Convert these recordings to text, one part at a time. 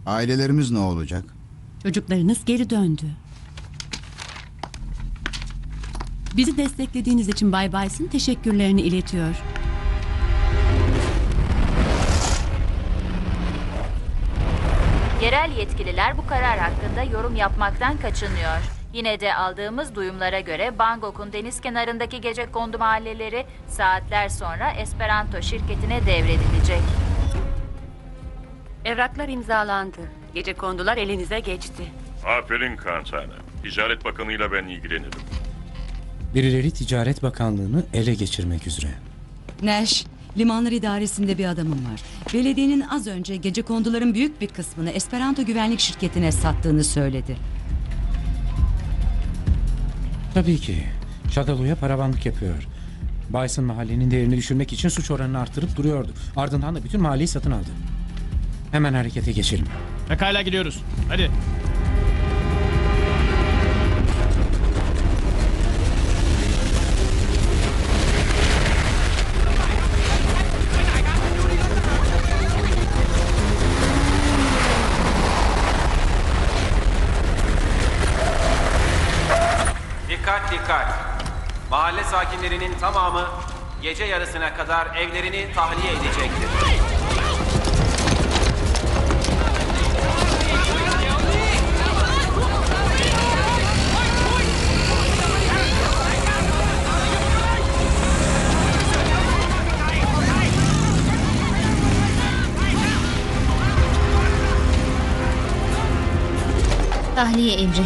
Ailelerimiz ne olacak? Çocuklarınız geri döndü. Bizi desteklediğiniz için Bay Bison teşekkürlerini iletiyor. Yerel yetkililer bu karar hakkında yorum yapmaktan kaçınıyor. Yine de aldığımız duyumlara göre Bangkok'un deniz kenarındaki gecekondu mahalleleri saatler sonra Esperanto şirketine devredilecek. Evraklar imzalandı. Gecekondular elinize geçti. Aferin Kantane. Ticaret Bakanı'yla ben ilgilenirim. Birileri Ticaret Bakanlığı'nı ele geçirmek üzere. Nash, limanlar idaresinde bir adamım var. Belediyenin az önce gecekonduların büyük bir kısmını Esperanto güvenlik şirketine sattığını söyledi. Tabii ki. Şadalo'ya paravanlık yapıyor. Bison mahallenin değerini düşürmek için suç oranını artırıp duruyordu. Ardından da bütün mahalleyi satın aldı. Hemen harekete geçelim. Pekala gidiyoruz. Hadi. Dikkat dikkat. Mahalle sakinlerinin tamamı gece yarısına kadar evlerini tahliye edecektir. Tahliye emri.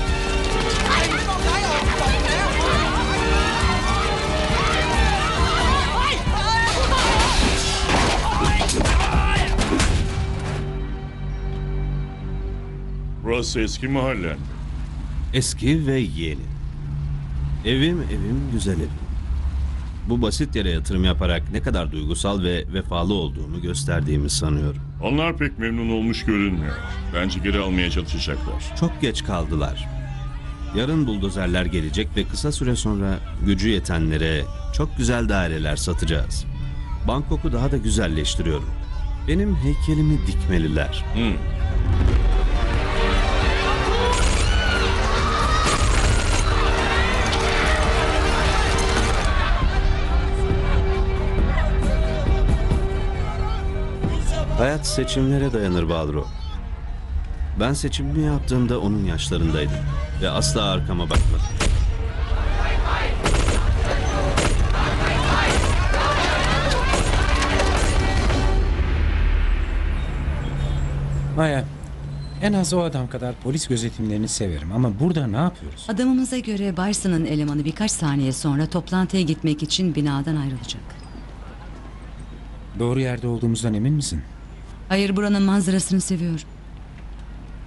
Burası eski mahallen. Eski ve yeni. Evim güzel evim. Bu basit yere yatırım yaparak ne kadar duygusal ve vefalı olduğumu gösterdiğimi sanıyorum. Onlar pek memnun olmuş görünmüyor. Bence geri almaya çalışacaklar. Çok geç kaldılar. Yarın buldozerler gelecek ve kısa süre sonra gücü yetenlere çok güzel daireler satacağız. Bangkok'u daha da güzelleştiriyorum. Benim heykelimi dikmeliler. Hayat seçimlere dayanır Balro. Ben seçimimi yaptığımda onun yaşlarındaydım ve asla arkama bakmadım. Maya, en az o adam kadar polis gözetimlerini severim ama burada ne yapıyoruz? Adamımıza göre Bison'ın elemanı birkaç saniye sonra toplantıya gitmek için binadan ayrılacak. Doğru yerde olduğumuzdan emin misin? Hayır, buranın manzarasını seviyorum.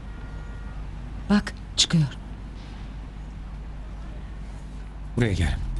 Bak, çıkıyor. Buraya gel.